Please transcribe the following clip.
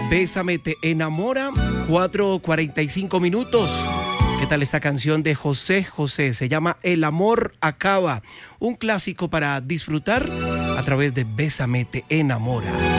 Bésame te enamora, 4:45 minutos. ¿Qué tal esta canción de José José? Se llama El amor acaba, un clásico para disfrutar a través de Bésame te enamora.